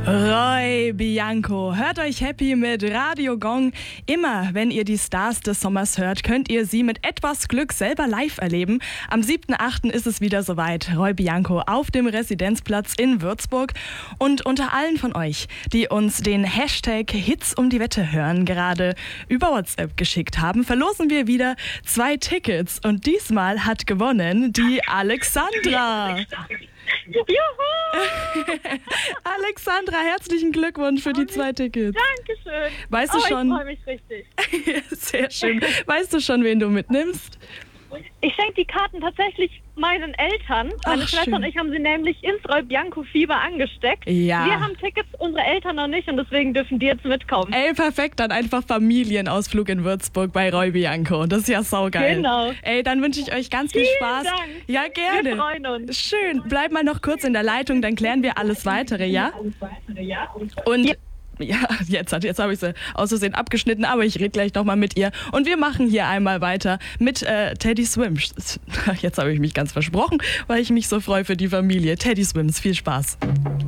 Roy Bianco, hört euch happy mit Radio Gong. Immer, wenn ihr die Stars des Sommers hört, könnt ihr sie mit etwas Glück selber live erleben. Am 7.8. ist es wieder soweit. Roy Bianco auf dem Residenzplatz in Würzburg. Und unter allen von euch, die uns den Hashtag Hits um die Wette hören, gerade über WhatsApp geschickt haben, verlosen wir wieder 2 Tickets. Und diesmal hat gewonnen die Alexandra. Juhu! Alexandra, herzlichen Glückwunsch für die 2 Tickets. Dankeschön. Weißt du schon? Ich freue mich richtig. Sehr schön. Weißt du schon, wen du mitnimmst? Ich schenke die Karten tatsächlich meinen Eltern. Meine Schwester schön. und ich haben sie nämlich ins Roy Bianco Fieber angesteckt. Ja. Wir haben Tickets, unsere Eltern noch nicht und deswegen dürfen die jetzt mitkommen. Ey, perfekt, dann einfach Familienausflug in Würzburg bei Roy Bianco. Das ist ja saugeil. Genau. Ey, dann wünsche ich euch ganz viel Spaß. Dank. Ja, gerne. Wir freuen uns. Schön. Bleib mal noch kurz in der Leitung, dann klären wir alles Weitere, ja? Und ja, jetzt habe ich sie aus Versehen abgeschnitten, aber ich rede gleich nochmal mit ihr. Und wir machen hier einmal weiter mit Teddy Swims. Jetzt habe ich mich ganz versprochen, weil ich mich so freue für die Familie. Teddy Swims, viel Spaß.